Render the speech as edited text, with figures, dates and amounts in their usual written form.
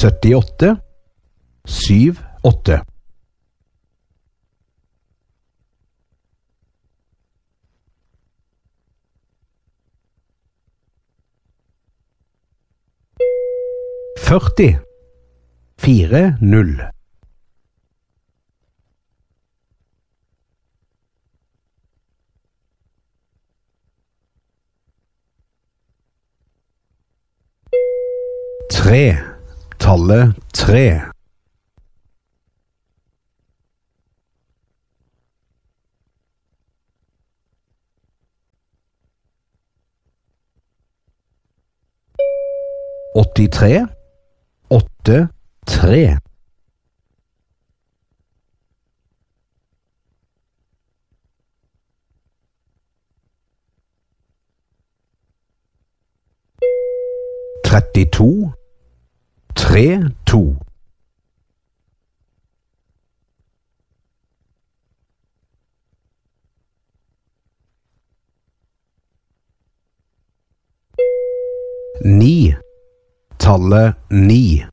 78 78. Førti 40 tre, tallet 3. Åttitre, 8 3. Trettito, 3 2. Ni, tallet 9.